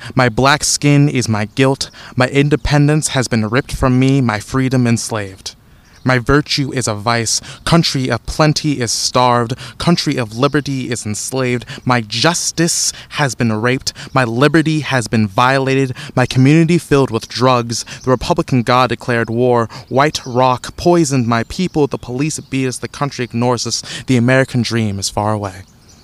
My black skin is my guilt. My independence has been ripped from me, my freedom enslaved. My virtue is a vice. Country of plenty is starved. Country of liberty is enslaved. My justice has been raped. My liberty has been violated. My community filled with drugs. The Republican God declared war. White rock poisoned my people. The police beat us. The country ignores us. The American dream is far away.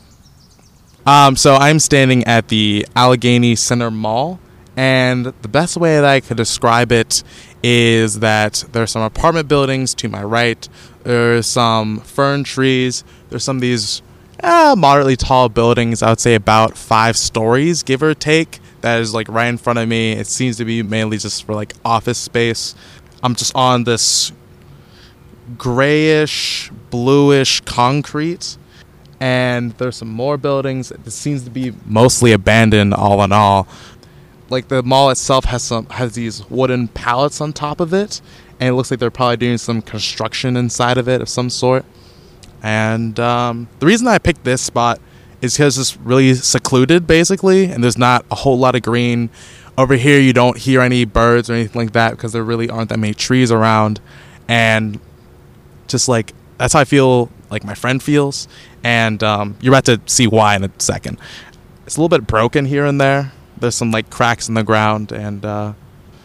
So I'm standing at the Allegheny Center Mall, and the best way that I could describe it is that there's some apartment buildings to my right, there's some fern trees, there's some of these moderately tall buildings, I would say about 5 stories, give or take, that is like right in front of me. It seems to be mainly just for like office space. I'm just on this grayish, bluish concrete, and there's some more buildings. It seems to be mostly abandoned all in all. Like the mall itself has these wooden pallets on top of it, and it looks like they're probably doing some construction inside of it of some sort. And the reason I picked this spot is because it's really secluded, basically, and there's not a whole lot of green. Over here, you don't hear any birds or anything like that because there really aren't that many trees around. And just like, that's how I feel like my friend feels. And you're about to see why in a second. It's a little bit broken here and there. There's some like cracks in the ground, and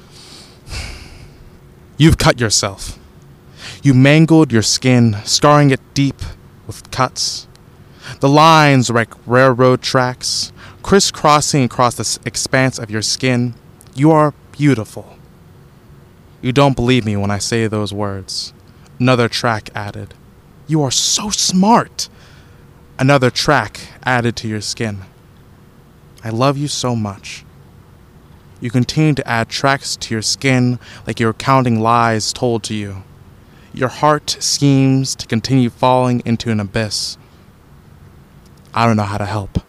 you've cut yourself. You mangled your skin, scarring it deep with cuts. The lines are like railroad tracks, crisscrossing across the expanse of your skin. You are beautiful. You don't believe me when I say those words. Another track added. You are so smart. Another track added to your skin. I love you so much. You continue to add tracks to your skin like you're counting lies told to you. Your heart seems to continue falling into an abyss. I don't know how to help.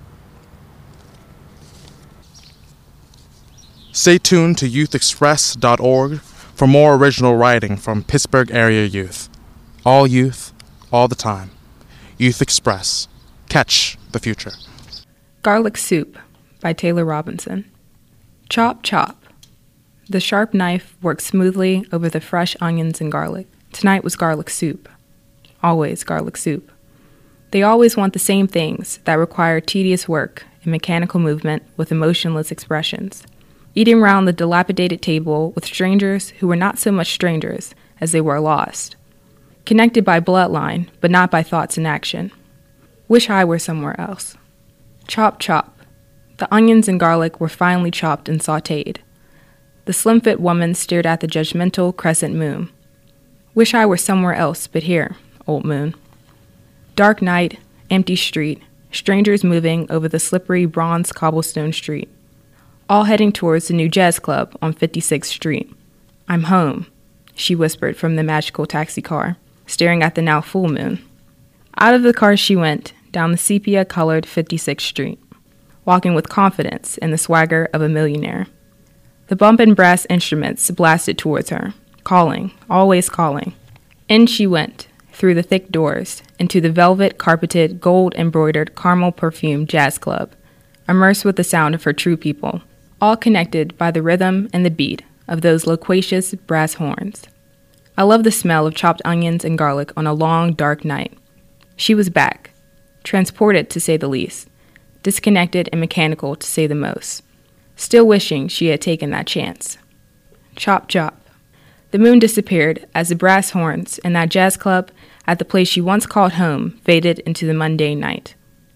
Stay tuned to youthexpress.org for more original writing from Pittsburgh area youth. All youth, all the time. Youth Express. Catch the future. Garlic Soup by Taylor Robinson. Chop, chop. The sharp knife worked smoothly over the fresh onions and garlic. Tonight was garlic soup. Always garlic soup. They always want the same things that require tedious work and mechanical movement with emotionless expressions. Eating round the dilapidated table with strangers who were not so much strangers as they were lost. Connected by bloodline, but not by thoughts and action. Wish I were somewhere else. Chop, chop. The onions and garlic were finely chopped and sautéed. The slim-fit woman stared at the judgmental crescent moon. Wish I were somewhere else but here, old moon. Dark night, empty street, strangers moving over the slippery bronze cobblestone street. All heading towards the new jazz club on 56th Street. I'm home, she whispered from the magical taxi car, staring at the now full moon. Out of the car she went, down the sepia-colored 56th Street, walking with confidence and the swagger of a millionaire. The bumpin' brass instruments blasted towards her, calling, always calling. In she went, through the thick doors, into the velvet-carpeted, gold-embroidered, caramel-perfumed jazz club, immersed with the sound of her true people, all connected by the rhythm and the beat of those loquacious brass horns. I love the smell of chopped onions and garlic on a long, dark night. She was back. Transported, to say the least, disconnected and mechanical, to say the most, still wishing she had taken that chance. Chop, chop. The moon disappeared as the brass horns in that jazz club at the place she once called home faded into the mundane night.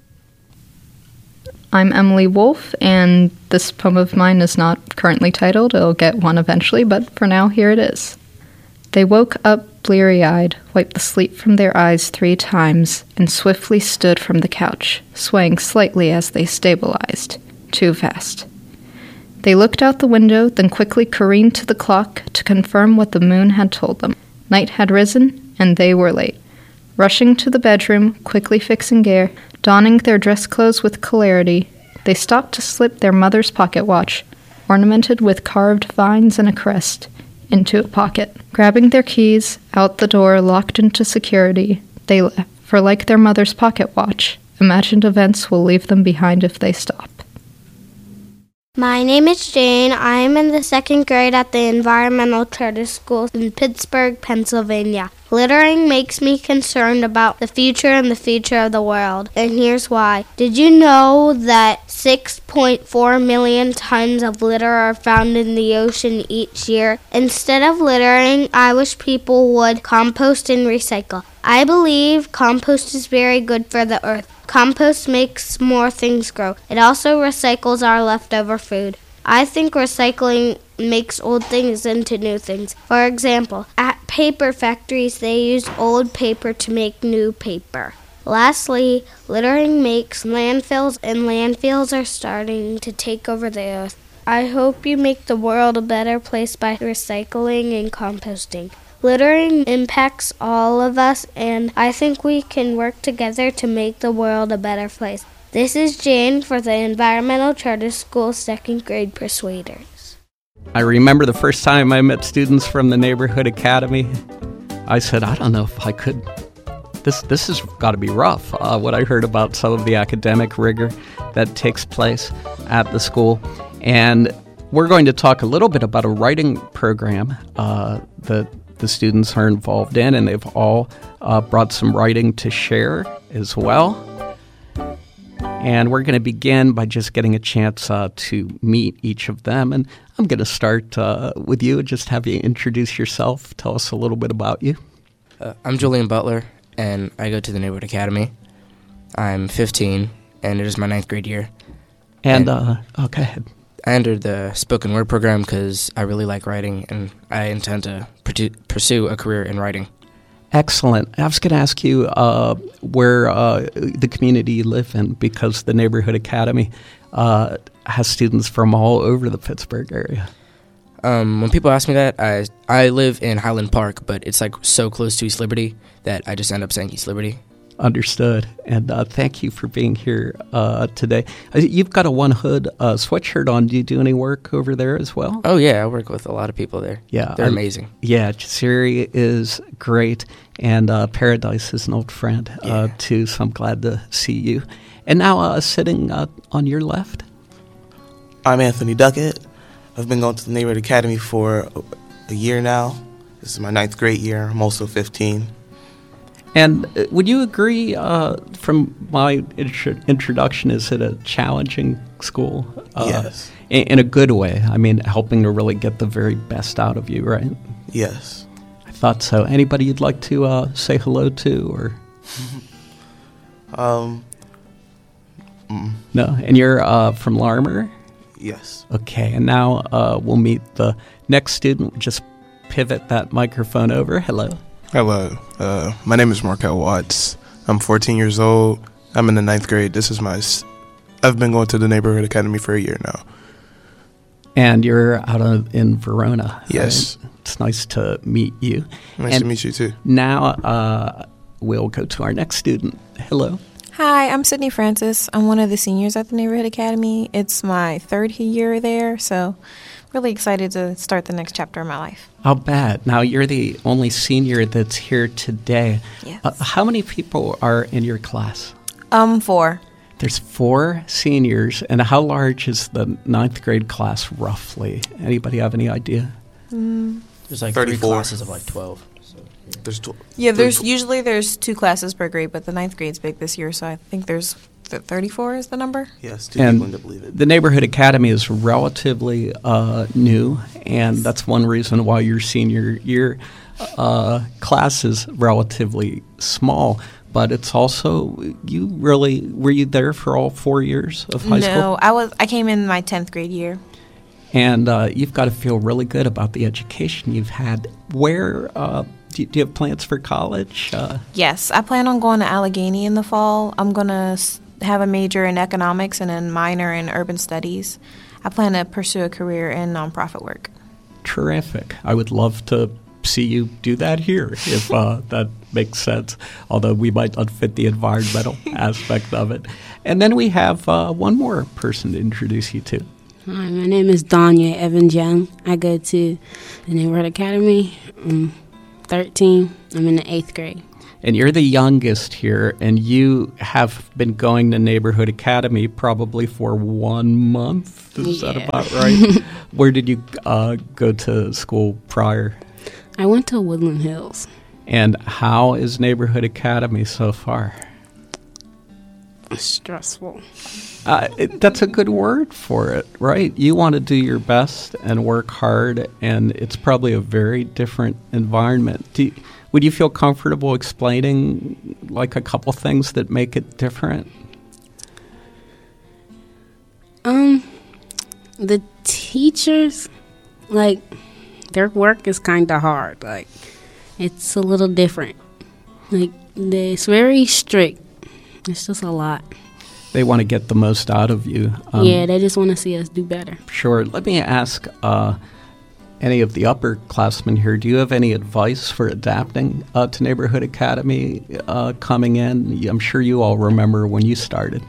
I'm Emily Wolfe, and this poem of mine is not currently titled. It'll get one eventually, but for now, here it is. They woke up bleary-eyed, wiped the sleep from their eyes 3 times, and swiftly stood from the couch, swaying slightly as they stabilized. Too fast. They looked out the window, then quickly careened to the clock to confirm what the moon had told them. Night had risen, and they were late. Rushing to the bedroom, quickly fixing gear, donning their dress clothes with celerity, they stopped to slip their mother's pocket watch, ornamented with carved vines and a crest, into a pocket. Grabbing their keys, out the door, locked into security, they left, for like their mother's pocket watch, imagined events will leave them behind if they stop. My name is Jane. I am in the second grade at the Environmental Charter School in Pittsburgh, Pennsylvania. Littering makes me concerned about the future and the future of the world, and here's why. Did you know that 6.4 million tons of litter are found in the ocean each year? Instead of littering, I wish people would compost and recycle. I believe compost is very good for the earth. Compost makes more things grow. It also recycles our leftover food. I think recycling makes old things into new things. For example, at paper factories, they use old paper to make new paper. Lastly, littering makes landfills, and landfills are starting to take over the earth. I hope you make the world a better place by recycling and composting. Littering impacts all of us, and I think we can work together to make the world a better place. This is Jane for the Environmental Charter School second grade Persuaders. I remember the first time I met students from the Neighborhood Academy. I said, I don't know if I could. This has got to be rough, what I heard about some of the academic rigor that takes place at the school. And we're going to talk a little bit about a writing program that the students are involved in, and they've all brought some writing to share as well. And we're going to begin by just getting a chance to meet each of them. And I'm going to start with you and just have you introduce yourself. Tell us a little bit about you. I'm Julian Butler, and I go to the Neighborhood Academy. I'm 15, and it is my 9th grade year. And go ahead. I entered the spoken word program because I really like writing, and I intend to pursue a career in writing. Excellent. I was going to ask you where the community you live in, because the Neighborhood Academy has students from all over the Pittsburgh area. When people ask me that, I live in Highland Park, but it's like so close to East Liberty that I just end up saying East Liberty. Understood. And thank you for being here today. You've got a One Hood sweatshirt on. Do you do any work over there as well? Oh, yeah. I work with a lot of people there. Yeah. They're amazing. Yeah. Jasiri is great. And Paradise is an old friend, too. So I'm glad to see you. And now sitting on your left. I'm Anthony Duckett. I've been going to the Neighborhood Academy for a year now. This is my 9th grade year. I'm also 15. And would you agree, from my introduction, is it a challenging school? Yes. In a good way. I mean, helping to really get the very best out of you, right? Yes. I thought so. Anybody you'd like to say hello to? Or No? And you're from Larimer? Yes. Okay, and now we'll meet the next student. Just pivot that microphone over. Hello. Hello, my name is Markel Watts. I'm 14 years old. I'm in the 9th grade. I've been going to the Neighborhood Academy for a year now. And you're out in Verona. Yes. Right? It's nice to meet you. Nice to meet you too. Now we'll go to our next student. Hello. Hi, I'm Sydney Francis. I'm one of the seniors at the Neighborhood Academy. It's my 3rd year there, so really excited to start the next chapter of my life. I'll bet. Now, you're the only senior that's here today. Yes. How many people are in your class? 4. There's 4 seniors. And how large is the 9th grade class, roughly? Anybody have any idea? There's like 34. 3 classes of like 12. So, yeah. There's there's 2 classes per grade, but the 9th grade's big this year, so I think there's 34 is the number. Yes, 2 and people to believe it. The Neighborhood Academy is relatively new, and that's one reason why your senior year class is relatively small. But it's also, were you there for all 4 years of high school? No, I came in my 10th grade year. And you've got to feel really good about the education you've had. Where do you have plans for college? Yes, I plan on going to Allegheny in the fall. I'm going to have a major in economics and a minor in urban studies. I plan to pursue a career in nonprofit work. Terrific. I would love to see you do that here, if that makes sense, although we might not fit the environmental aspect of it. And then we have one more person to introduce you to. Hi, my name is Danya Evans Young. I go to the Neighborhood Academy. I'm 13. I'm in the 8th grade. And you're the youngest here, and you have been going to Neighborhood Academy probably for 1 month. Is that about right? Where did you go to school prior? I went to Woodland Hills. And how is Neighborhood Academy so far? Stressful. That's a good word for it, right? You want to do your best and work hard, and it's probably a very different environment. Would you feel comfortable explaining like a couple things that make it different? The teachers, like, their work is kind of hard. Like, it's a little different. Like, it's very strict. It's just a lot. They want to get the most out of you. Yeah, they just want to see us do better. Sure. Let me ask any of the upperclassmen here, do you have any advice for adapting to Neighborhood Academy coming in? I'm sure you all remember when you started.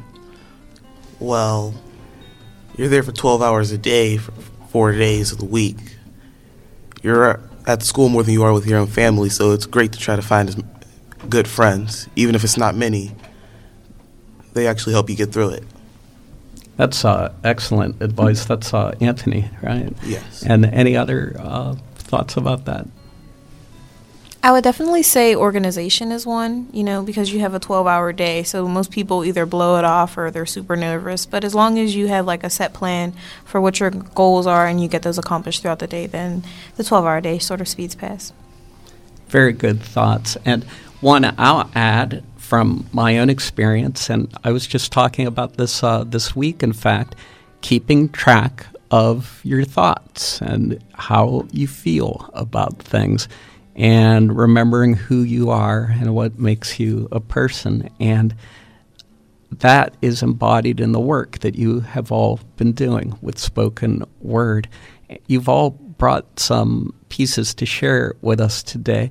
Well, you're there for 12 hours a day for 4 days of the week. You're at school more than you are with your own family, so it's great to try to find good friends, even if it's not many. They actually help you get through it. That's excellent advice. That's Anthony, right? Yes. And any other thoughts about that? I would definitely say organization is one, because you have a 12-hour day. So most people either blow it off or they're super nervous. But as long as you have like a set plan for what your goals are and you get those accomplished throughout the day, then the 12-hour day sort of speeds past. Very good thoughts. And one I'll add from my own experience, and I was just talking about this this week, in fact, keeping track of your thoughts and how you feel about things, and remembering who you are and what makes you a person. And that is embodied in the work that you have all been doing with spoken word. You've all brought some pieces to share with us today.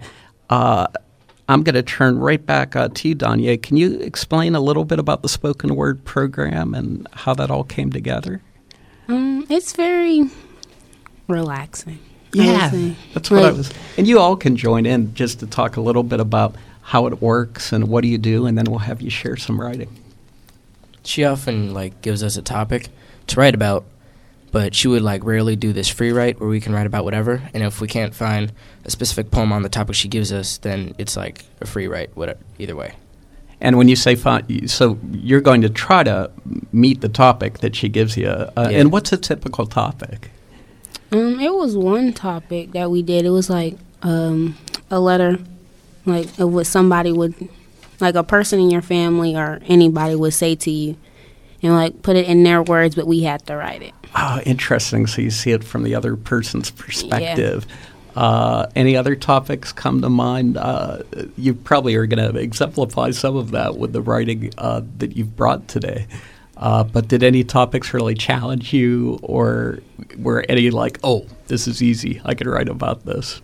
I'm going to turn right back to you, Danya. Can you explain a little bit about the spoken word program and how that all came together? It's very relaxing. Yeah, that's what I was. And you all can join in just to talk a little bit about how it works and what do you do, and then we'll have you share some writing. She often gives us a topic to write about, but she would rarely do this free write where we can write about whatever. And if we can't find a specific poem on the topic she gives us, then it's a free write, either way. And when you say so you're going to try to meet the topic that she gives you. Yeah. And what's a typical topic? It was one topic that we did. It was a letter, of what somebody would, a person in your family or anybody would say to you, and put it in their words, but we had to write it. Oh, interesting. So you see it from the other person's perspective. Yeah. Any other topics come to mind? You probably are going to exemplify some of that with the writing that you've brought today. But did any topics really challenge you, or were any oh, this is easy, I could write about this?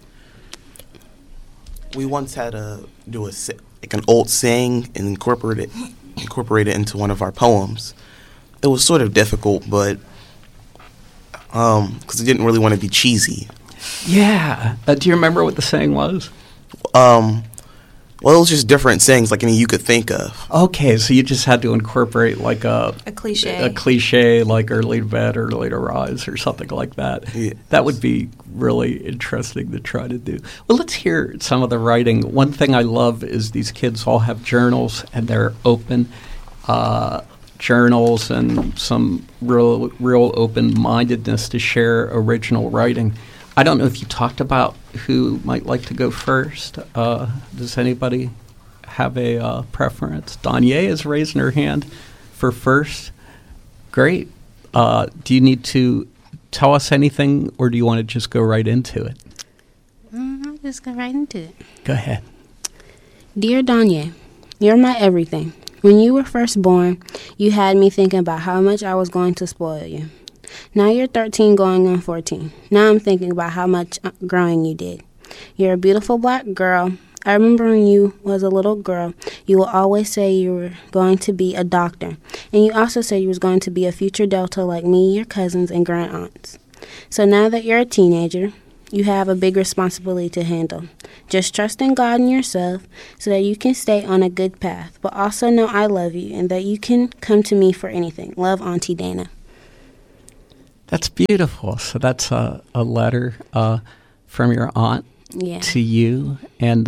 We once had to do an old saying and incorporate it into one of our poems. It was sort of difficult, but because we didn't really want to be cheesy. Yeah. Do you remember what the saying was? Well, it was just different sayings any you could think of. Okay, so you just had to incorporate a cliche. A cliche like early to bed, early to rise or something like that. Yeah. That would be really interesting to try to do. Well, let's hear some of the writing. One thing I love is these kids all have journals, and they're open journals and some real open-mindedness to share original writing. I don't know if you talked about who might like to go first. Does anybody have a preference? Danya is raising her hand for first. Great. Do you need to tell us anything, or do you want to just go right into it? I'll just go right into it. Go ahead. Dear Danya, you're my everything. When you were first born, you had me thinking about how much I was going to spoil you. Now you're 13 going on 14. Now I'm thinking about how much growing you did. You're a beautiful black girl. I remember when you was a little girl, you would always say you were going to be a doctor. And you also said you was going to be a future Delta like me, your cousins, and grand aunts. So now that you're a teenager, You have a big responsibility to handle. Just trust in God and yourself so that you can stay on a good path, but also know I love you and that you can come to me for anything. Love, Auntie Dana. That's beautiful. So that's a letter from your aunt to you. And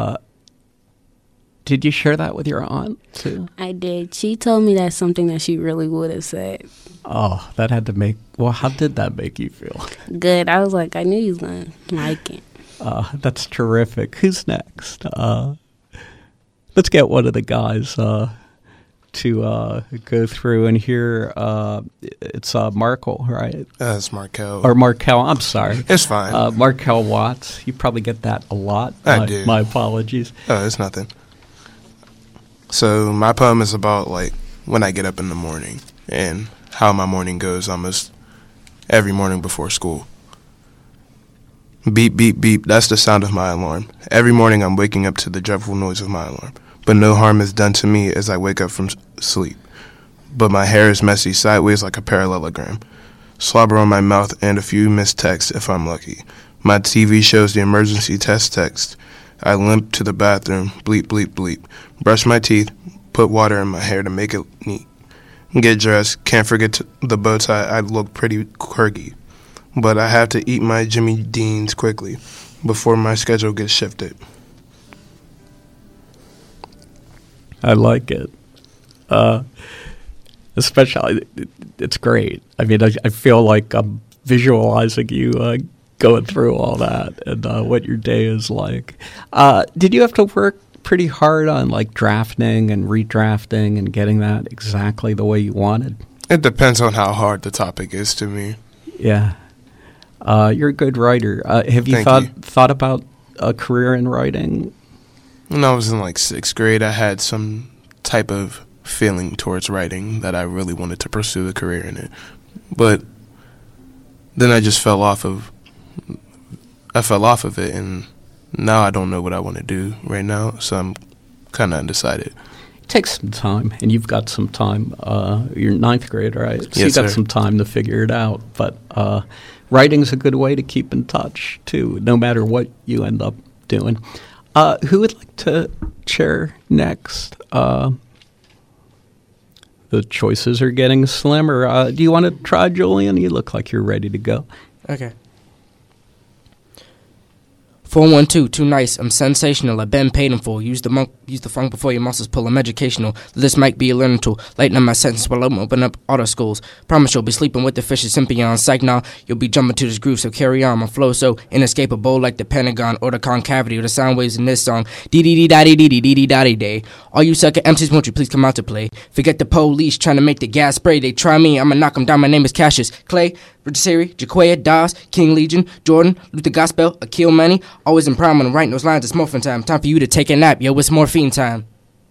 did you share that with your aunt, too? I did. She told me that's something that she really would have said. Oh, that had to make... Well, how did that make you feel? Good. I was like, I knew you was going to like it. That's terrific. Who's next? Let's get one of the guys to go through and hear. It's Markel, right? It's Markel. Or Markel, I'm sorry. It's fine. Markel Watts. You probably get that a lot. I do. My apologies. Oh, it's nothing. So my poem is about, like, when I get up in the morning and how my morning goes almost every morning before school. Beep, beep, beep, that's the sound of my alarm. Every morning I'm waking up to the dreadful noise of my alarm. But no harm is done to me as I wake up from sleep. But my hair is messy sideways like a parallelogram. Slobber on my mouth and a few missed texts if I'm lucky. My TV shows the emergency test text. I limp to the bathroom, bleep, bleep, bleep. Brush my teeth, put water in my hair to make it neat. Get dressed, can't forget the bow tie, I look pretty quirky. But I have to eat my Jimmy Deans quickly before my schedule gets shifted. I like it. Especially, it's great. I mean, I feel like I'm visualizing you going through all that and what your day is like. Did you have to work pretty hard on like drafting and redrafting and getting that exactly the way you wanted? It depends on how hard the topic is to me. Yeah. You're a good writer. Have you thought about a career in writing? When I was in like 6th grade, I had some type of feeling towards writing that I really wanted to pursue a career in it. But then I just fell off of it, and now I don't know what I want to do right now, so I'm kind of undecided. It takes some time, and you've got some time. You're 9th grade, right? So yes, you've got sir. some time to figure it out. But writing's a good way to keep in touch, too, no matter what you end up doing. Who would like to chair next? The choices are getting slimmer. Do you want to try, Julian? You look like you're ready to go. Okay. 412, too nice. I'm sensational. I've been paid in full. Use the funk before your muscles pull. I'm educational. This might be a learning tool. Lighten up my sentence while I'm open up auto schools. Promise you'll be sleeping with the fishes Sympion. Psych now, you'll be jumping to this groove, so carry on. My flow so inescapable like the Pentagon or the concavity or the sound waves in this song. Dee-dee-dee-da-dee-dee-dee-dee-da-dee-day. All you sucker MCs, won't you please come out to play? Forget the police trying to make the gas spray. They try me, I'ma knock them down. My name is Cassius Clay, Richard Jaquaya, Das, King Legion, Jordan, Luther Gospel, Akil Manny. Always in prime when I'm writing those lines. It's morphin' time. Time for you to take a nap. Yo, it's morphine time.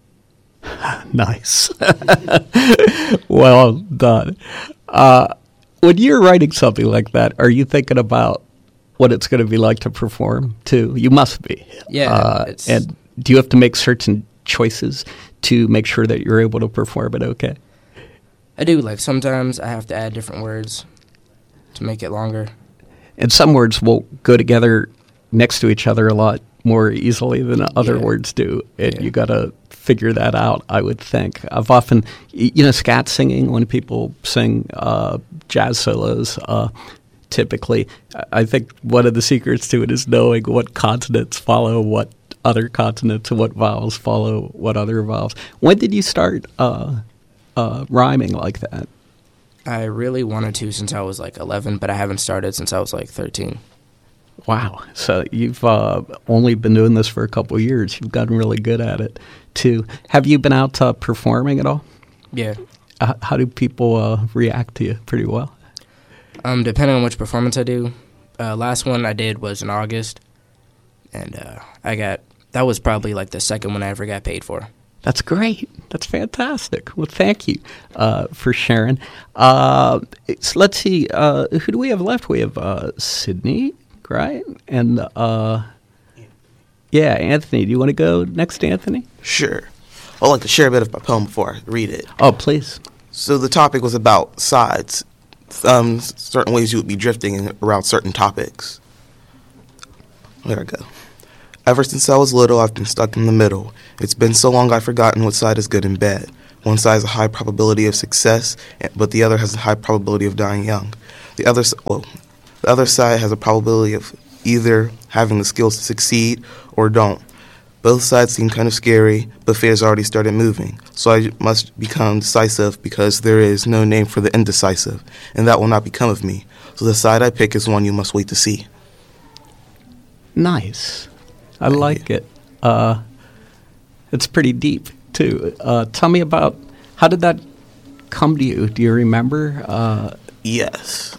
Nice. Well done. When you're writing something like that, are you thinking about what it's going to be like to perform, too? You must be. Yeah. And do you have to make certain choices to make sure that you're able to perform it okay? I do. Like, sometimes I have to add different words to make it longer. And some words will go together next to each other a lot more easily than other words do. And you got to figure that out, I would think. I've often, scat singing, when people sing jazz solos, typically, I think one of the secrets to it is knowing what consonants follow what other consonants and what vowels follow what other vowels. When did you start rhyming like that? I really wanted to since I was like 11, but I haven't started since I was like 13. Wow. So you've only been doing this for a couple of years. You've gotten really good at it, too. Have you been out performing at all? Yeah. How do people react to you? Pretty well? Depending on which performance I do. Last one I did was in August, and that was probably like the second one I ever got paid for. That's great. That's fantastic. Well, thank you for sharing. So let's see. Who do we have left? We have Sydney, right? And, Anthony. Do you want to go next, Anthony? Sure. I'd like to share a bit of my poem before I read it. Oh, please. So the topic was about sides, certain ways you would be drifting around certain topics. There I go. Ever since I was little, I've been stuck in the middle. It's been so long I've forgotten what side is good and bad. One side has a high probability of success, but the other has a high probability of dying young. The other side has a probability of either having the skills to succeed or don't. Both sides seem kind of scary, but fear's already started moving. So I must become decisive because there is no name for the indecisive, and that will not become of me. So the side I pick is one you must wait to see. Nice. I like it. It's pretty deep, too. Tell me about, how did that come to you? Do you remember? Yes.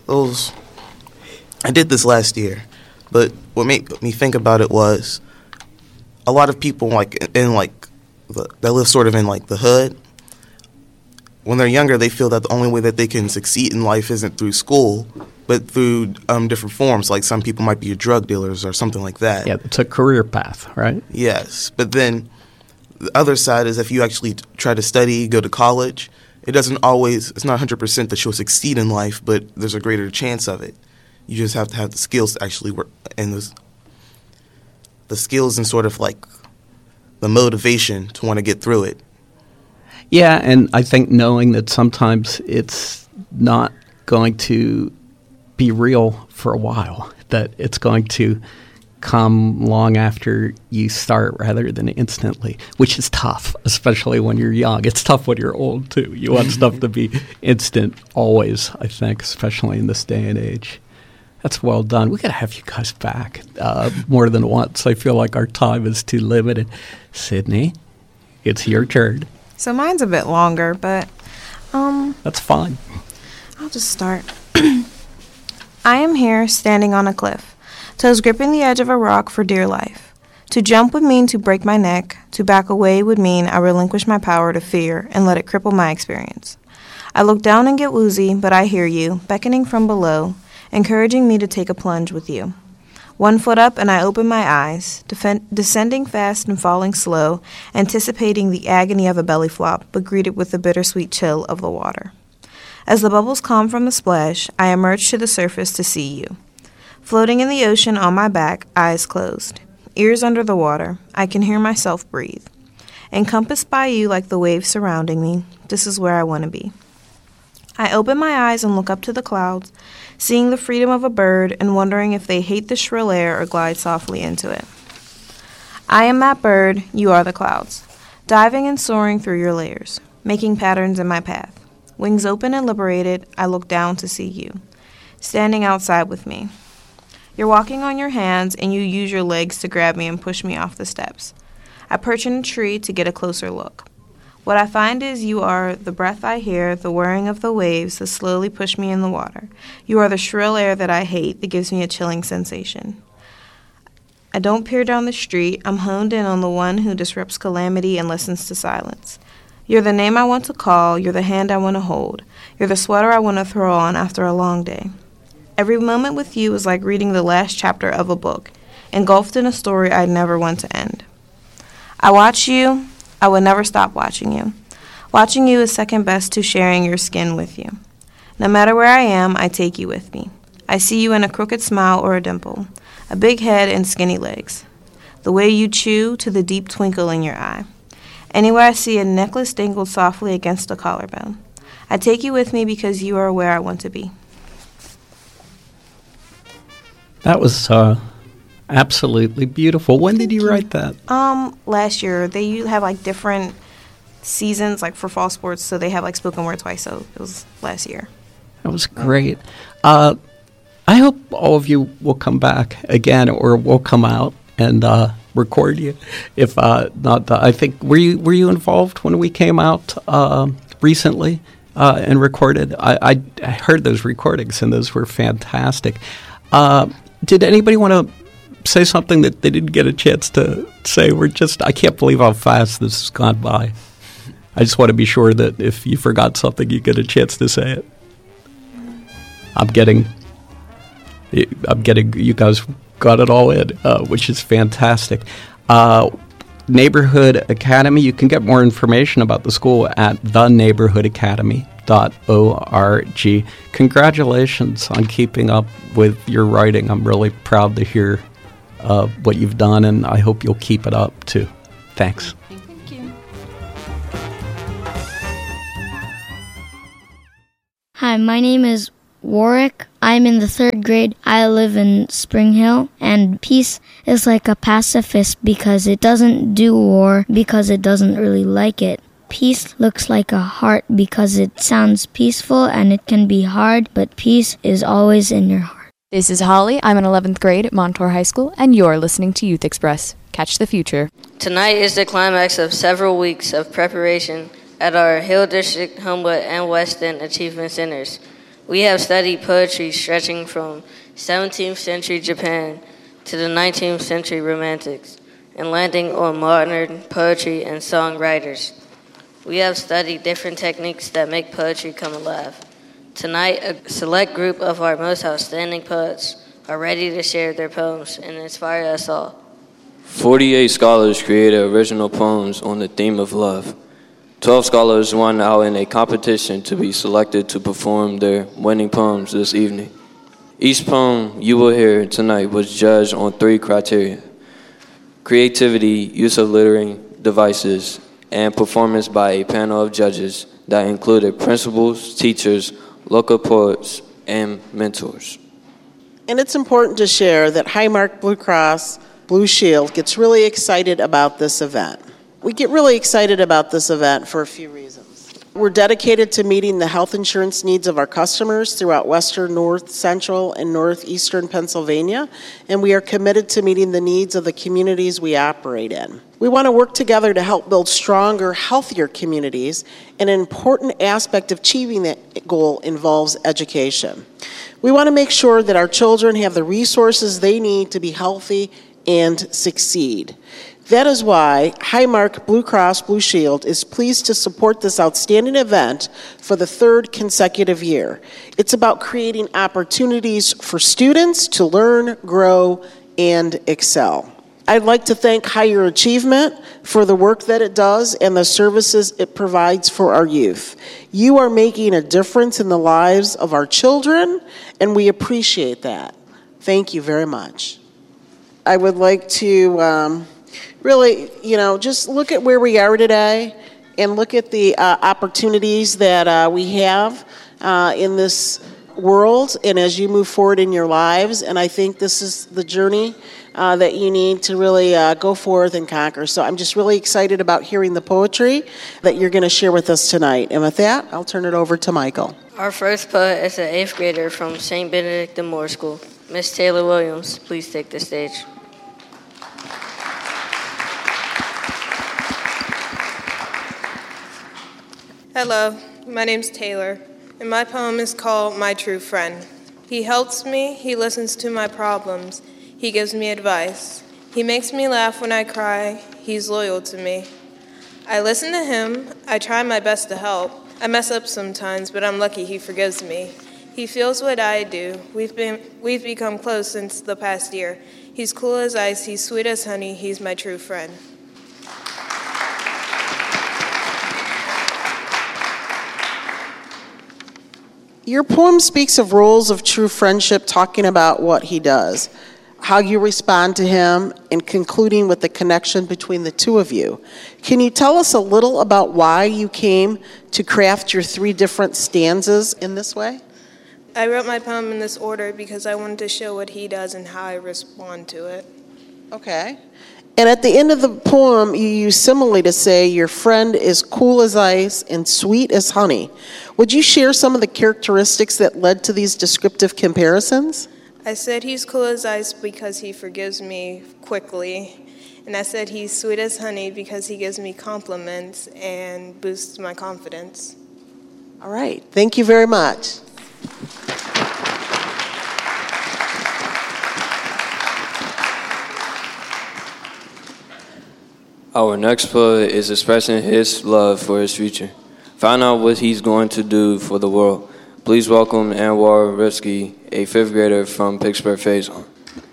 I did this last year, but what made me think about it was a lot of people that live sort of in like the hood. When they're younger, they feel that the only way that they can succeed in life isn't through school, but through different forms. Like some people might be drug dealers or something like that. Yeah, it's a career path, right? Yes, but then the other side is if you actually try to study, go to college, it's not 100% that you'll succeed in life, but there's a greater chance of it. You just have to have the skills to actually work, and the skills and sort of like the motivation to want to get through it. Yeah, and I think knowing that sometimes it's not going to be real for a while, that it's going to come long after you start rather than instantly, which is tough, especially when you're young. It's tough when you're old, too. You want stuff to be instant always, I think, especially in this day and age. That's well done. We got to have you guys back more than once. I feel like our time is too limited. Sydney, it's your turn. So mine's a bit longer, but that's fine. I'll just start. I am here standing on a cliff, toes gripping the edge of a rock for dear life. To jump would mean to break my neck. To back away would mean I relinquish my power to fear and let it cripple my experience. I look down and get woozy, but I hear you, beckoning from below, encouraging me to take a plunge with you. 1 foot up and I open my eyes, descending fast and falling slow, anticipating the agony of a belly flop, but greeted with the bittersweet chill of the water. As the bubbles calm from the splash, I emerge to the surface to see you. Floating in the ocean on my back, eyes closed, ears under the water, I can hear myself breathe. Encompassed by you like the waves surrounding me, this is where I want to be. I open my eyes and look up to the clouds, seeing the freedom of a bird and wondering if they hate the shrill air or glide softly into it. I am that bird, you are the clouds, diving and soaring through your layers, making patterns in my path. Wings open and liberated, I look down to see you, standing outside with me. You're walking on your hands and you use your legs to grab me and push me off the steps. I perch in a tree to get a closer look. What I find is you are the breath I hear, the whirring of the waves that slowly push me in the water. You are the shrill air that I hate that gives me a chilling sensation. I don't peer down the street. I'm honed in on the one who disrupts calamity and listens to silence. You're the name I want to call. You're the hand I want to hold. You're the sweater I want to throw on after a long day. Every moment with you is like reading the last chapter of a book, engulfed in a story I'd never want to end. I watch you. I would never stop watching you. Watching you is second best to sharing your skin with you. No matter where I am, I take you with me. I see you in a crooked smile or a dimple, a big head and skinny legs. The way you chew to the deep twinkle in your eye. Anywhere I see a necklace dangled softly against a collarbone. I take you with me because you are where I want to be. That was absolutely beautiful. When did you write that? Last year. They have like different seasons, like for fall sports, so they have like spoken word twice, so it was last year. That was great. I hope all of you will come back again, or will come out and record you. If not, I think were you involved when we came out recently and recorded? I heard those recordings and those were fantastic. Did anybody want to say something that they didn't get a chance to say? I can't believe how fast this has gone by. I just want to be sure that if you forgot something, you get a chance to say it. I'm getting you guys got it all in, which is fantastic. Neighborhood Academy, you can get more information about the school at theneighborhoodacademy.org. Congratulations on keeping up with your writing. I'm really proud to hear what you've done, and I hope you'll keep it up, too. Thanks. Thank you. Hi, my name is Warwick. I'm in the 3rd grade. I live in Spring Hill, and peace is like a pacifist because it doesn't do war because it doesn't really like it. Peace looks like a heart because it sounds peaceful and it can be hard, but peace is always in your heart. This is Holly. I'm in 11th grade at Montour High School, and you're listening to Youth Express. Catch the future. Tonight is the climax of several weeks of preparation at our Hill District, Homewood, and West End Achievement Centers. We have studied poetry stretching from 17th century Japan to the 19th century Romantics and landing on modern poetry and songwriters. We have studied different techniques that make poetry come alive. Tonight, a select group of our most outstanding poets are ready to share their poems and inspire us all. 48 scholars created original poems on the theme of love. 12 scholars won out in a competition to be selected to perform their winning poems this evening. Each poem you will hear tonight was judged on 3 criteria: creativity, use of literary devices, and performance by a panel of judges that included principals, teachers, local poets, and mentors. And it's important to share that Highmark Blue Cross Blue Shield gets really excited about this event. We get really excited about this event for a few reasons. We're dedicated to meeting the health insurance needs of our customers throughout western, north, central, and northeastern Pennsylvania, and we are committed to meeting the needs of the communities we operate in. We want to work together to help build stronger, healthier communities, and an important aspect of achieving that goal involves education. We want to make sure that our children have the resources they need to be healthy and succeed. That is why Highmark Blue Cross Blue Shield is pleased to support this outstanding event for the 3rd consecutive year. It's about creating opportunities for students to learn, grow, and excel. I'd like to thank Higher Achievement for the work that it does and the services it provides for our youth. You are making a difference in the lives of our children, and we appreciate that. Thank you very much. I would like to really, just look at where we are today and look at the opportunities that we have in this world and as you move forward in your lives. And I think this is the journey that you need to really go forth and conquer. So I'm just really excited about hearing the poetry that you're going to share with us tonight. And with that, I'll turn it over to Michael. Our first poet is an 8th grader from St. Benedict de Moore School. Miss Taylor Williams, please take the stage. Hello, my name's Taylor, and my poem is called My True Friend. He helps me, he listens to my problems, he gives me advice. He makes me laugh when I cry, he's loyal to me. I listen to him, I try my best to help. I mess up sometimes, but I'm lucky he forgives me. He feels what I do. We've become close since the past year. He's cool as ice, he's sweet as honey, he's my true friend. Your poem speaks of roles of true friendship, talking about what he does, how you respond to him, and concluding with the connection between the two of you. Can you tell us a little about why you came to craft your 3 different stanzas in this way? I wrote my poem in this order because I wanted to show what he does and how I respond to it. Okay. And at the end of the poem, you use simile to say your friend is cool as ice and sweet as honey. Would you share some of the characteristics that led to these descriptive comparisons? I said he's cool as ice because he forgives me quickly. And I said he's sweet as honey because he gives me compliments and boosts my confidence. All right. Thank you very much. Our next poet is expressing his love for his future. Find out what he's going to do for the world. Please welcome Anwar Rifsky, a 5th grader from Pittsburgh Faison.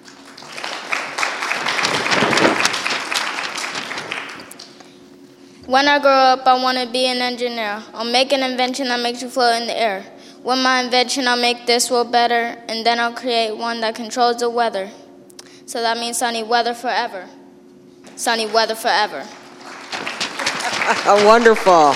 When I grow up, I want to be an engineer. I'll make an invention that makes you float in the air. With my invention, I'll make this world better, and then I'll create one that controls the weather. so that means sunny weather forever. Sunny weather forever. Wonderful.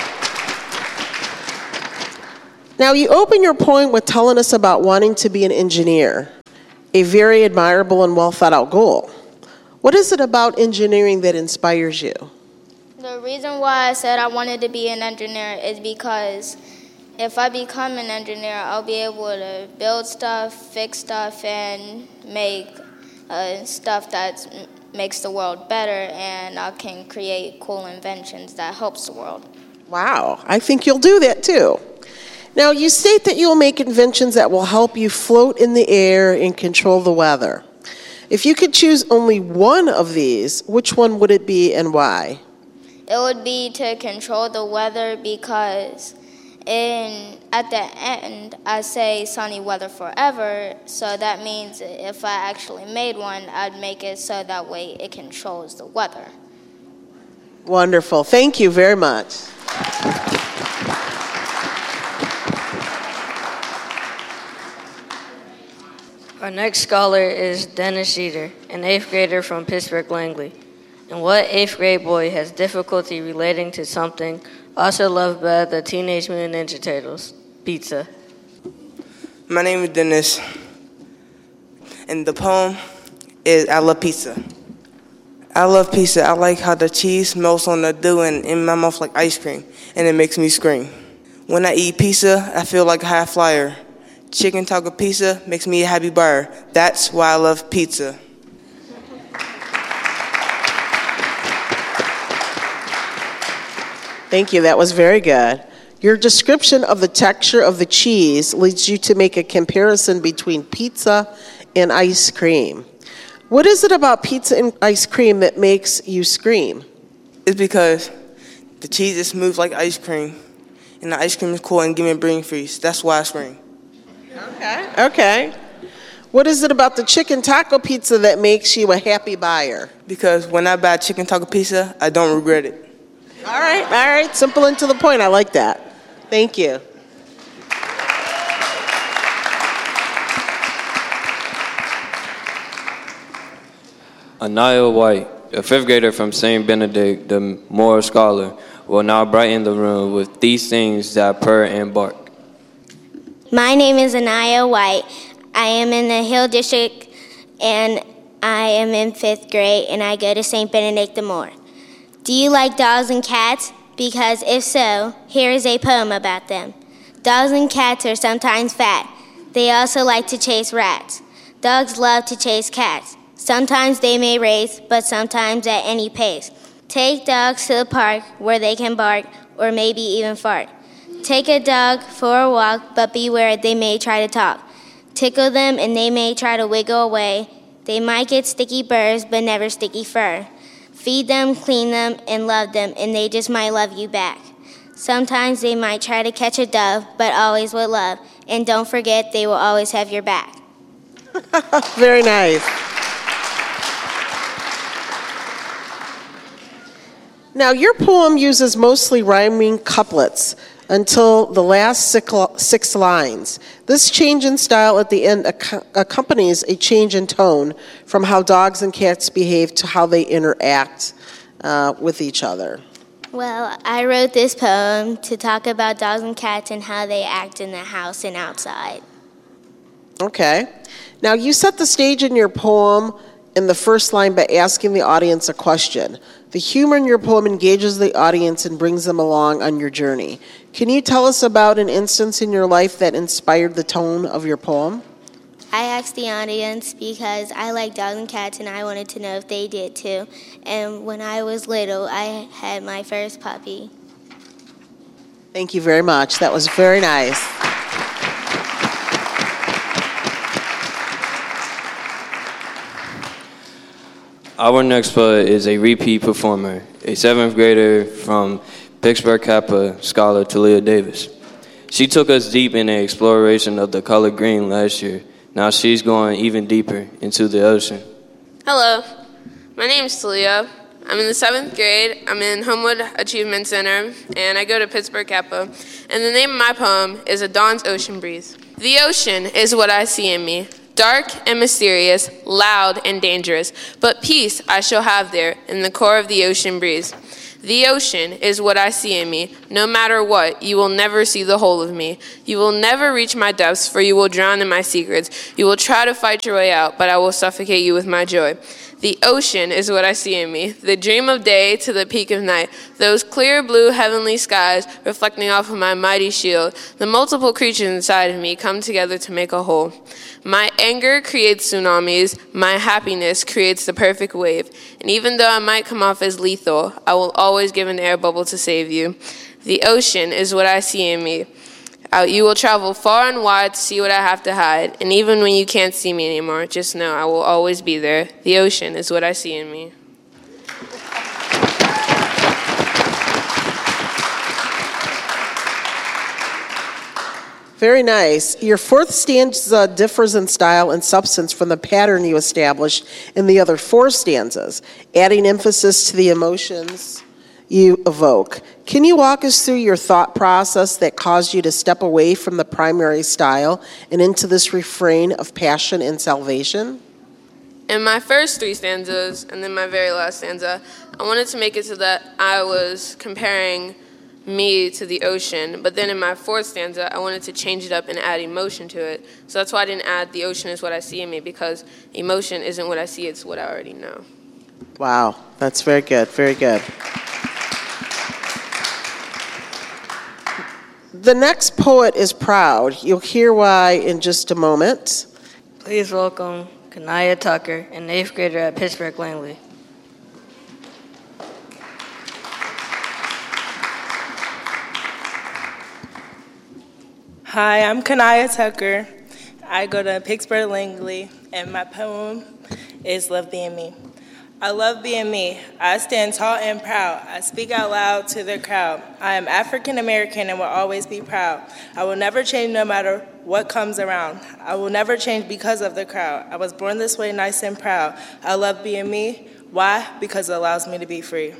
Now, you open your poem with telling us about wanting to be an engineer, a very admirable and well thought out goal. What is it about engineering that inspires you? The reason why I said I wanted to be an engineer is because if I become an engineer, I'll be able to build stuff, fix stuff, and make stuff that makes the world better, and I can create cool inventions that helps the world. Wow, I think you'll do that too. Now, you state that you'll make inventions that will help you float in the air and control the weather. If you could choose only one of these, which one would it be and why? It would be to control the weather because at the end, I say sunny weather forever, so that means if I actually made one, I'd make it so that way it controls the weather. Wonderful. Thank you very much. Our next scholar is Dennis Jeter, an 8th grader from Pittsburgh Langley. And what 8th grade boy has difficulty relating to something also loved by the Teenage Mutant Ninja Turtles? Pizza. My name is Dennis, and the poem is I Love Pizza. I love pizza. I like how the cheese melts on the dough and in my mouth like ice cream, and it makes me scream. When I eat pizza, I feel like a high flyer. Chicken taco pizza makes me a happy buyer. That's why I love pizza. Thank you. That was very good. Your description of the texture of the cheese leads you to make a comparison between pizza and ice cream. What is it about pizza and ice cream that makes you scream? It's because the cheese is smooth like ice cream, and the ice cream is cool and give me a brain freeze. That's why I scream. Okay. What is it about the chicken taco pizza that makes you a happy buyer? Because when I buy chicken taco pizza, I don't regret it. All right. Simple and to the point. I like that. Thank you. Anaya White, a 5th grader from St. Benedict, the moral scholar, will now brighten the room with these things that purr and bark. My name is Anaya White. I am in the Hill District, and I am in 5th grade, and I go to St. Benedict the Moor. Do you like dogs and cats? Because if so, here is a poem about them. Dogs and cats are sometimes fat. They also like to chase rats. Dogs love to chase cats. Sometimes they may race, but sometimes at any pace. Take dogs to the park where they can bark or maybe even fart. Take a dog for a walk, but beware they may try to talk. Tickle them and they may try to wiggle away. They might get sticky burrs, but never sticky fur. Feed them, clean them, and love them, and they just might love you back. Sometimes they might try to catch a dove, but always with love. And don't forget, they will always have your back. Very nice. Now, your poem uses mostly rhyming couplets until the last 6 lines. This change in style at the end accompanies a change in tone from how dogs and cats behave to how they interact with each other. Well, I wrote this poem to talk about dogs and cats and how they act in the house and outside. Okay. Now, you set the stage in your poem in the first line by asking the audience a question. The humor in your poem engages the audience and brings them along on your journey. Can you tell us about an instance in your life that inspired the tone of your poem? I asked the audience because I like dogs and cats and I wanted to know if they did too. And when I was little, I had my first puppy. Thank you very much. That was very nice. Our next poet is a repeat performer, a 7th grader from Pittsburgh Kappa scholar Talia Davis. She took us deep in an exploration of the color green last year. Now she's going even deeper into the ocean. Hello, my name is Talia. I'm in the 7th grade. I'm in Homewood Achievement Center, and I go to Pittsburgh Kappa. And the name of my poem is A Dawn's Ocean Breeze. The ocean is what I see in me. dark and mysterious, loud and dangerous, but peace I shall have there in the core of the ocean breeze. The ocean is what I see in me. No matter what, you will never see the whole of me. You will never reach my depths, for you will drown in my secrets. You will try to fight your way out, but I will suffocate you with my joy. The ocean is what I see in me, the dream of day to the peak of night, those clear blue heavenly skies reflecting off of my mighty shield. The multiple creatures inside of me come together to make a whole. My anger creates tsunamis, my happiness creates the perfect wave, and even though I might come off as lethal, I will always give an air bubble to save you. The ocean is what I see in me. You will travel far and wide to see what I have to hide, and even when you can't see me anymore, just know I will always be there. The ocean is what I see in me. Very nice. Your fourth stanza differs in style and substance from the pattern you established in the other four stanzas, adding emphasis to the emotions you evoke. Can you walk us through your thought process that caused you to step away from the primary style and into this refrain of passion and salvation? In my first three stanzas, and then my very last stanza, I wanted to make it so that I was comparing me to the ocean, but then in my fourth stanza, I wanted to change it up and add emotion to it. So that's why I didn't add the ocean is what I see in me, because emotion isn't what I see, it's what I already know. Wow, that's very good, very good. The next poet is proud. You'll hear why in just a moment. Please welcome Kanaya Tucker, an 8th grader at Pittsburgh Langley. Hi, I'm Kanaya Tucker. I go to Pittsburgh Langley, and my poem is Love Being Me. I love being me. I stand tall and proud. I speak out loud to the crowd. I am African American and will always be proud. I will never change no matter what comes around. I will never change because of the crowd. I was born this way, nice and proud. I love being me. Why? Because it allows me to be free.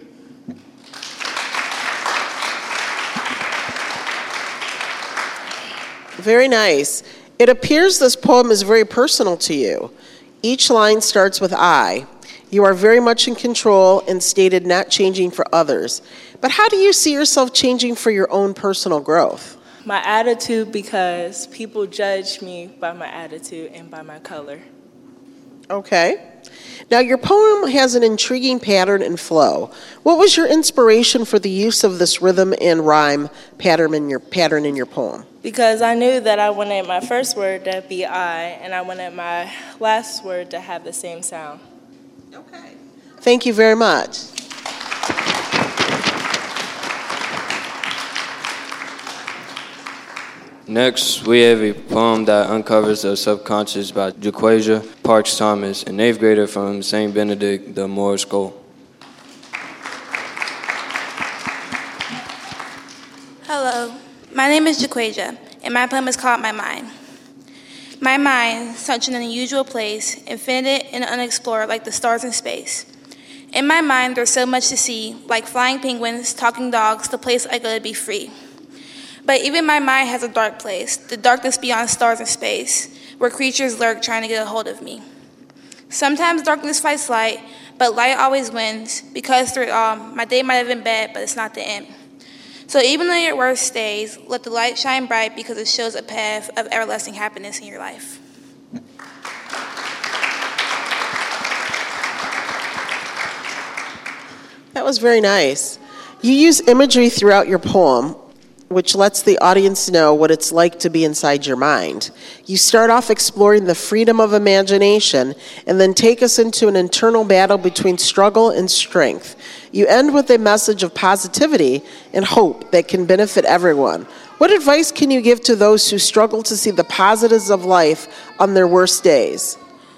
Very nice. It appears this poem is very personal to you. Each line starts with I. You are very much in control and stated not changing for others. But how do you see yourself changing for your own personal growth? My attitude, because people judge me by my attitude and by my color. Okay. Now your poem has an intriguing pattern and flow. What was your inspiration for the use of this rhythm and rhyme pattern in your poem? Because I knew that I wanted my first word to be I, and I wanted my last word to have the same sound. Okay. Thank you very much. Next, we have a poem that uncovers the subconscious by Jaquasia Parks Thomas, an 8th grader from St. Benedict de Moore School. Hello, my name is Jaquasia, and my poem is called My Mind. My mind, such an unusual place, infinite and unexplored like the stars in space. In my mind, there's so much to see, like flying penguins, talking dogs, the place I go to be free. But even my mind has a dark place, the darkness beyond stars and space, where creatures lurk trying to get a hold of me. Sometimes darkness fights light, but light always wins, because through it all, my day might have been bad, but it's not the end. So even though your worst stays, let the light shine bright because it shows a path of everlasting happiness in your life. That was very nice. You use imagery throughout your poem, which lets the audience know what it's like to be inside your mind. You start off exploring the freedom of imagination and then take us into an internal battle between struggle and strength. You end with a message of positivity and hope that can benefit everyone. What advice can you give to those who struggle to see the positives of life on their worst days?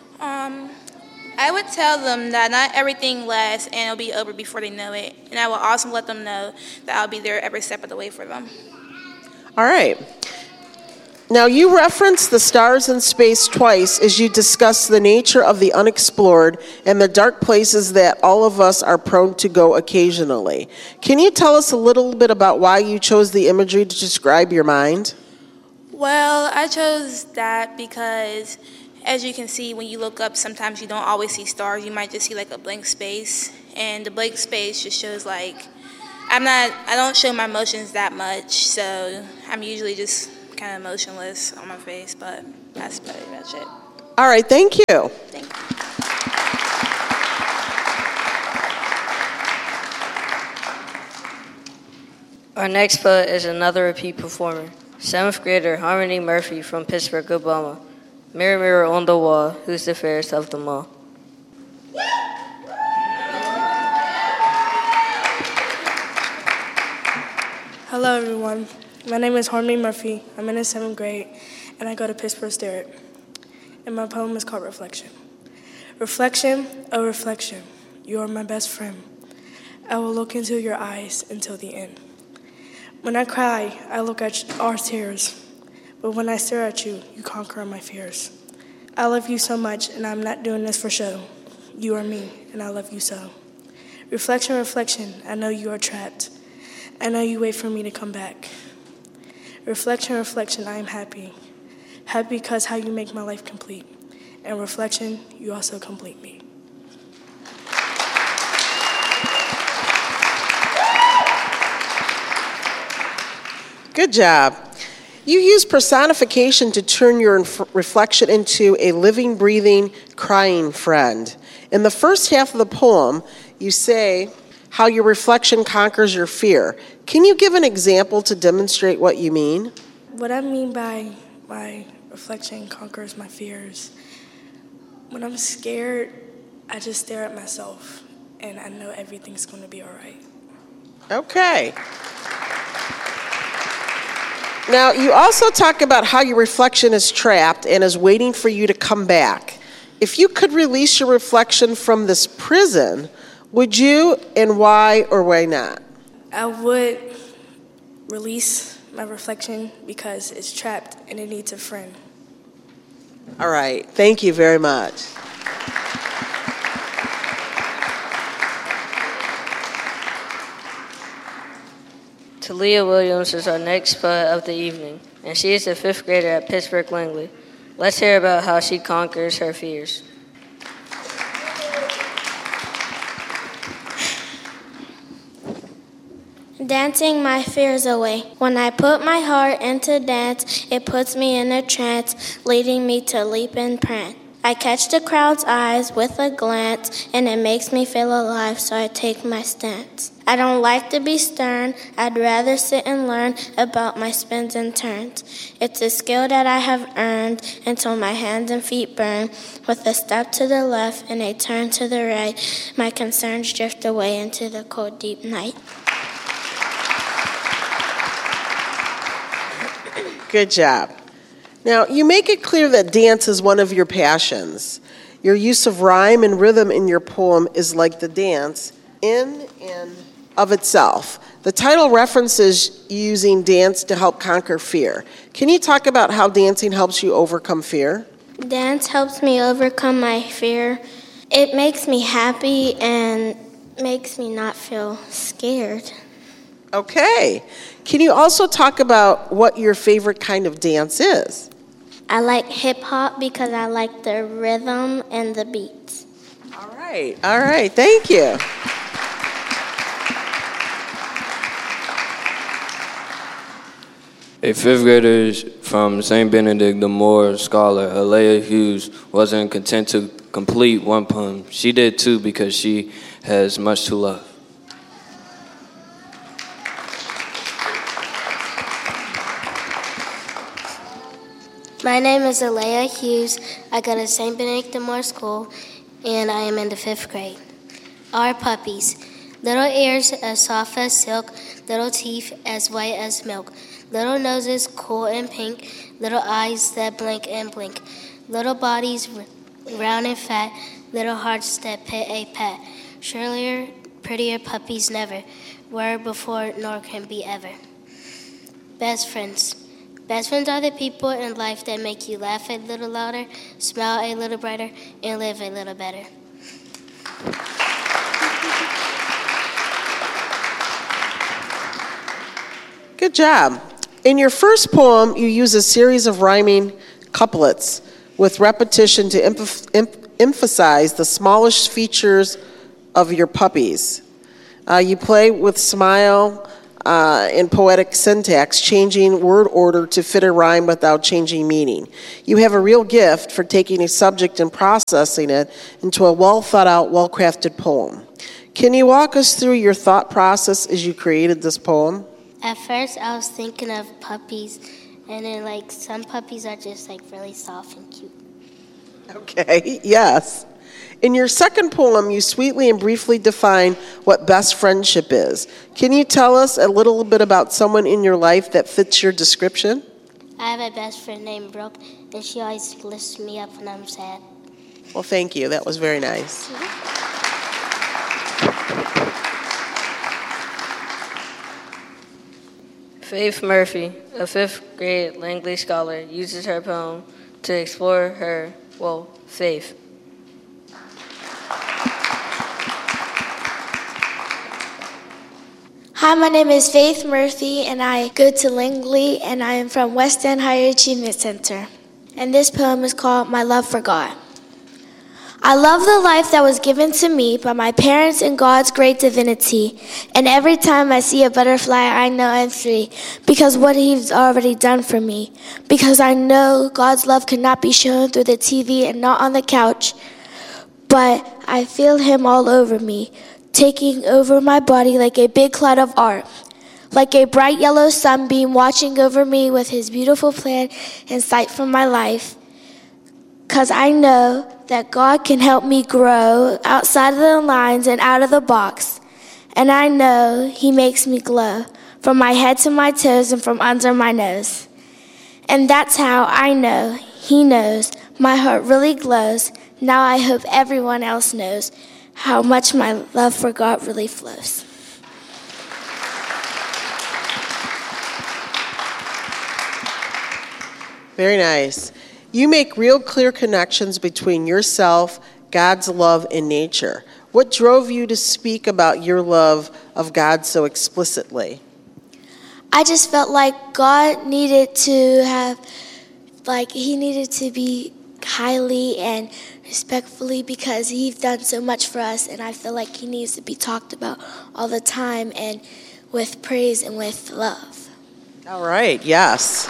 I would tell them that not everything lasts and it'll be over before they know it. And I will also let them know that I'll be there every step of the way for them. All right. Now, you reference the stars in space twice as you discuss the nature of the unexplored and the dark places that all of us are prone to go occasionally. Can you tell us a little bit about why you chose the imagery to describe your mind? Well, I chose that because as you can see, when you look up, sometimes you don't always see stars. You might just see like a blank space. And the blank space just shows like, I don't show my emotions that much. So I'm usually just kind of emotionless on my face, but that's pretty much it. All right, thank you. Thank you. Our next poet is another repeat performer, 7th grader Harmony Murphy from Pittsburgh, Oklahoma. Mirror, mirror on the wall, who's the fairest of them all? Hello, everyone. My name is Harmony Murphy. I'm in the 7th grade, and I go to Pittsburgh Sterrett. And my poem is called Reflection. Reflection, oh reflection, you are my best friend. I will look into your eyes until the end. When I cry, I look at our tears, but when I stare at you, you conquer my fears. I love you so much, and I'm not doing this for show. You are me, and I love you so. Reflection, reflection, I know you are trapped. I know you wait for me to come back. Reflection, reflection, I am happy. Happy because how you make my life complete. And reflection, you also complete me. Good job. You use personification to turn your reflection into a living, breathing, crying friend. In the first half of the poem, you say how your reflection conquers your fear. Can you give an example to demonstrate what you mean? What I mean by my reflection conquers my fears. When I'm scared, I just stare at myself, and I know everything's going to be all right. Okay. Now, you also talk about how your reflection is trapped and is waiting for you to come back. If you could release your reflection from this prison, would you, and why or why not? I would release my reflection because it's trapped and it needs a friend. All right. Thank you very much. Talia Williams is our next poet of the evening, and she is a 5th grader at Pittsburgh Langley. Let's hear about how she conquers her fears. Dancing my fears away. When I put my heart into dance, it puts me in a trance, leading me to leap and prance. I catch the crowd's eyes with a glance, and it makes me feel alive, so I take my stance. I don't like to be stern, I'd rather sit and learn about my spins and turns. It's a skill that I have earned until my hands and feet burn. With a step to the left and a turn to the right, my concerns drift away into the cold, deep night. Good job. Now, you make it clear that dance is one of your passions. Your use of rhyme and rhythm in your poem is like the dance in and of itself. The title references using dance to help conquer fear. Can you talk about how dancing helps you overcome fear? Dance helps me overcome my fear. It makes me happy and makes me not feel scared. Okay. Can you also talk about what your favorite kind of dance is? I like hip-hop because I like the rhythm and the beats. All right. Thank you. A 5th grader from St. Benedict the Moore scholar, Alea Hughes, wasn't content to complete one poem. She did two because she has much to love. My name is Alea Hughes. I go to St. Benedict the Moore School, and I am in the 5th grade. Our puppies. Little ears as soft as silk, little teeth as white as milk, little noses cool and pink, little eyes that blink and blink, little bodies round and fat, little hearts that pit a pat. Surelier, prettier puppies never were before nor can be ever. Best friends. Best friends are the people in life that make you laugh a little louder, smile a little brighter, and live a little better. Good job. In your first poem, you use a series of rhyming couplets. with repetition to emphasize the smallest features of your puppies. You play with smile in poetic syntax, changing word order to fit a rhyme without changing meaning. You have a real gift for taking a subject and processing it into a well-thought-out, well-crafted poem. Can you walk us through your thought process as you created this poem? At first, I was thinking of puppies, and then, like, some puppies are just, like, really soft and cute. Okay, yes. In your second poem, you sweetly and briefly define what best friendship is. Can you tell us a little bit about someone in your life that fits your description? I have a best friend named Brooke, and she always lifts me up when I'm sad. Well, thank you. That was very nice. Faith Murphy, a 5th grade Langley scholar, uses her poem to explore her, faith. Hi, my name is Faith Murphy, and I go to Langley, and I am from West End Higher Achievement Center. And this poem is called My Love for God. I love the life that was given to me by my parents and God's great divinity. And every time I see a butterfly, I know I'm free because what He's already done for me. Because I know God's love cannot be shown through the TV and not on the couch. But I feel Him all over me, taking over my body like a big cloud of art. Like a bright yellow sunbeam watching over me with His beautiful plan in sight for my life. Because I know that God can help me grow outside of the lines and out of the box. And I know He makes me glow from my head to my toes and from under my nose. And that's how I know He knows my heart really glows. Now I hope everyone else knows how much my love for God really flows. Very nice. You make real clear connections between yourself, God's love, and nature. What drove you to speak about your love of God so explicitly? I just felt like God needed to have, He needed to be highly and respectfully because He's done so much for us, and I feel like He needs to be talked about all the time and with praise and with love. All right, yes.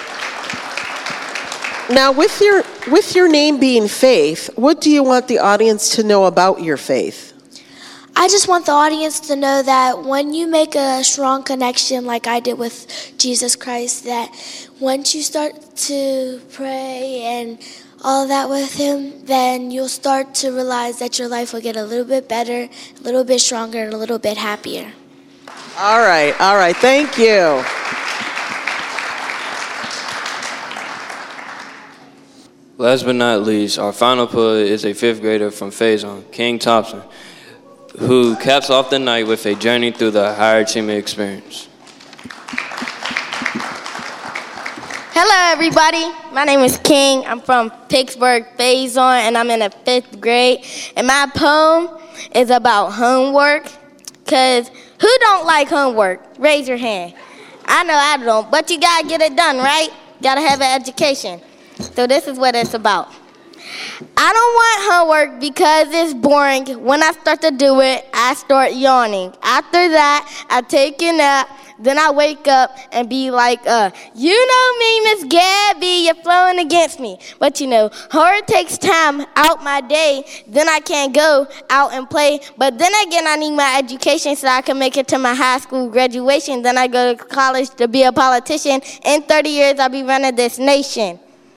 Now, with your name being Faith, what do you want the audience to know about your faith? I just want the audience to know that when you make a strong connection like I did with Jesus Christ, that once you start to pray and all that with Him, then you'll start to realize that your life will get a little bit better, a little bit stronger, and a little bit happier. All right. Thank you. Last but not least, our final poet is a 5th grader from Faison, King Thompson, who caps off the night with a journey through the higher achievement experience. Hello, everybody. My name is King. I'm from Pittsburgh, Faison, and I'm in the 5th grade. And my poem is about homework. Because who don't like homework? Raise your hand. I know I don't, but you got to get it done, right? Got to have an education. So this is what it's about. I don't want homework because it's boring. When I start to do it, I start yawning. After that, I take a nap. Then I wake up and be like, you know me, Miss Gabby, you're flowing against me. But hard takes time out my day. Then I can't go out and play. But then again, I need my education so I can make it to my high school graduation. Then I go to college to be a politician. In 30 years, I'll be running this nation.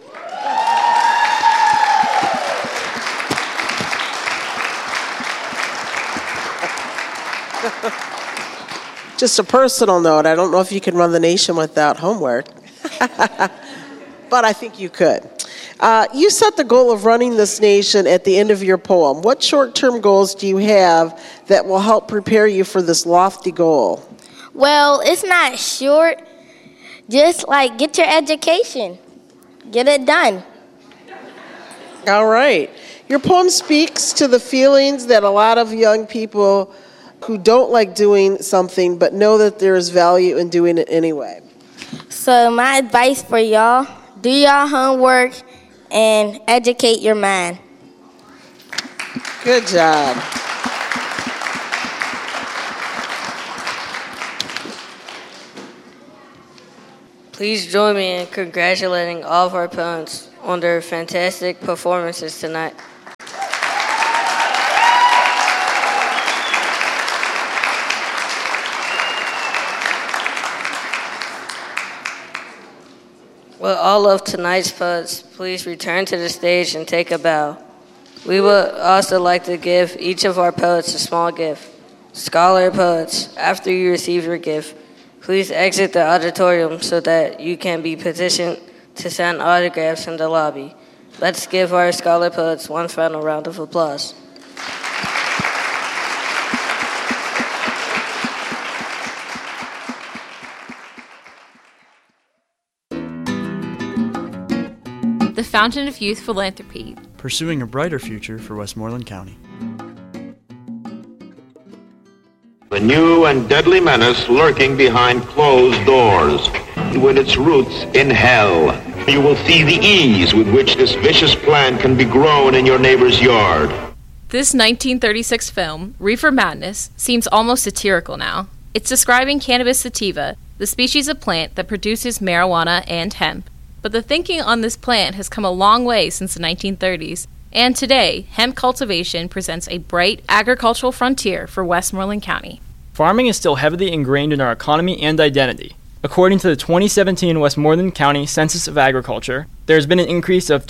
Just a personal note, I don't know if you can run the nation without homework, but I think you could. You set the goal of running this nation at the end of your poem. What short-term goals do you have that will help prepare you for this lofty goal? Well, it's not short. Just get your education. Get it done. All right. Your poem speaks to the feelings that a lot of young people who don't like doing something but know that there is value in doing it anyway. So my advice for y'all, do y'all homework and educate your mind. Good job. Please join me in congratulating all of our opponents on their fantastic performances tonight. Will all of tonight's poets please return to the stage and take a bow? We would also like to give each of our poets a small gift. Scholar poets, after you receive your gift, please exit the auditorium so that you can be positioned to sign autographs in the lobby. Let's give our scholar poets one final round of applause. The Fountain of Youth Philanthropy. Pursuing a brighter future for Westmoreland County. The new and deadly menace lurking behind closed doors, with its roots in hell. You will see the ease with which this vicious plant can be grown in your neighbor's yard. This 1936 film, Reefer Madness, seems almost satirical now. It's describing cannabis sativa, the species of plant that produces marijuana and hemp. But the thinking on this plant has come a long way since the 1930s, and today, hemp cultivation presents a bright agricultural frontier for Westmoreland County. Farming is still heavily ingrained in our economy and identity. According to the 2017 Westmoreland County Census of Agriculture, there has been an increase of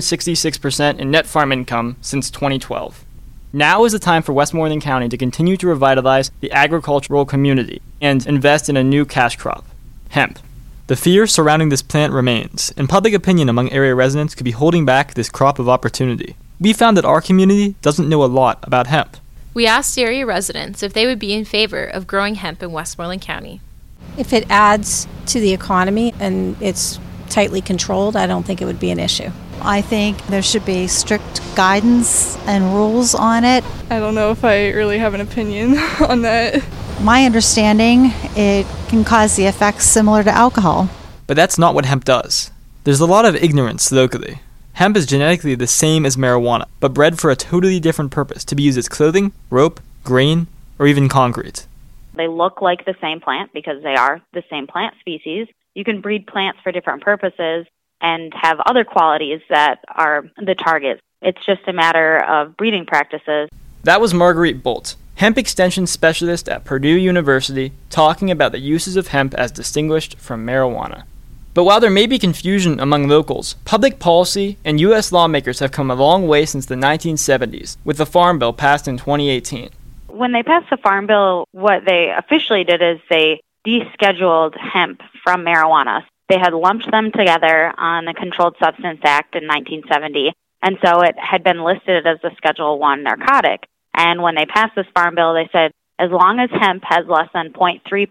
266% in net farm income since 2012. Now is the time for Westmoreland County to continue to revitalize the agricultural community and invest in a new cash crop, hemp. The fear surrounding this plant remains, and public opinion among area residents could be holding back this crop of opportunity. We found that our community doesn't know a lot about hemp. We asked area residents if they would be in favor of growing hemp in Westmoreland County. If it adds to the economy and it's tightly controlled, I don't think it would be an issue. I think there should be strict guidance and rules on it. I don't know if I really have an opinion on that. My understanding, it can cause the effects similar to alcohol. But that's not what hemp does. There's a lot of ignorance locally. Hemp is genetically the same as marijuana, but bred for a totally different purpose, to be used as clothing, rope, grain, or even concrete. They look like the same plant because they are the same plant species. You can breed plants for different purposes and have other qualities that are the targets. It's just a matter of breeding practices. That was Marguerite Bolt, hemp extension specialist at Purdue University, talking about the uses of hemp as distinguished from marijuana. But while there may be confusion among locals, public policy and U.S. lawmakers have come a long way since the 1970s, with the Farm Bill passed in 2018. When they passed the Farm Bill, what they officially did is they descheduled hemp from marijuana. They had lumped them together on the Controlled Substance Act in 1970, and so it had been listed as a Schedule I narcotic. And when they passed this Farm Bill, they said, as long as hemp has less than 0.3%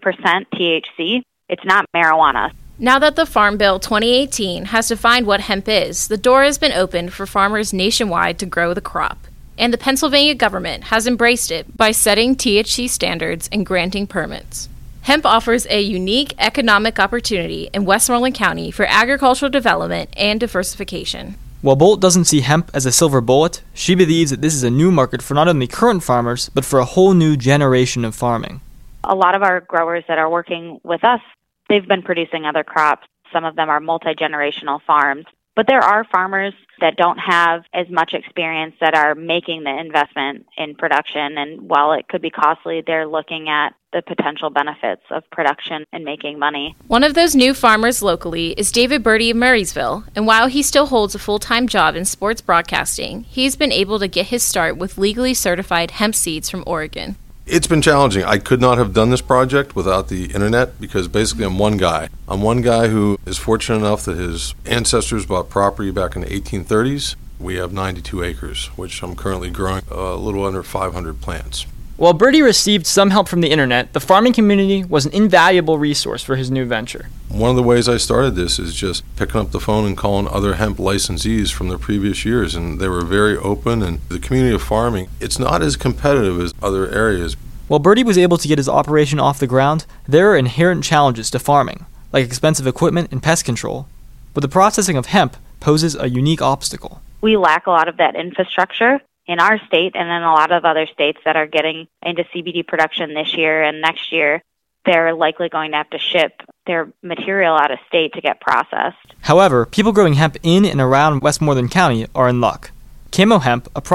THC, it's not marijuana. Now that the Farm Bill 2018 has defined what hemp is, the door has been opened for farmers nationwide to grow the crop. And the Pennsylvania government has embraced it by setting THC standards and granting permits. Hemp offers a unique economic opportunity in Westmoreland County for agricultural development and diversification. While Bolt doesn't see hemp as a silver bullet, she believes that this is a new market for not only current farmers, but for a whole new generation of farming. A lot of our growers that are working with us, they've been producing other crops. Some of them are multi-generational farms. But there are farmers that don't have as much experience that are making the investment in production. And while it could be costly, they're looking at the potential benefits of production and making money. One of those new farmers locally is David Birdie of Murraysville. And while he still holds a full-time job in sports broadcasting, he's been able to get his start with legally certified hemp seeds from Oregon. It's been challenging. I could not have done this project without the internet because basically I'm one guy. I'm one guy who is fortunate enough that his ancestors bought property back in the 1830s. We have 92 acres, which I'm currently growing a little under 500 plants. While Birdie received some help from the internet, the farming community was an invaluable resource for his new venture. One of the ways I started this is just picking up the phone and calling other hemp licensees from the previous years, and they were very open, and the community of farming, it's not as competitive as other areas. While Birdie was able to get his operation off the ground, there are inherent challenges to farming, like expensive equipment and pest control. With the processing of hemp, poses a unique obstacle. We lack a lot of that infrastructure in our state and in a lot of other states that are getting into CBD production this year and next year. They're likely going to have to ship their material out of state to get processed. However, people growing hemp in and around Westmoreland County are in luck. Camo Hemp, a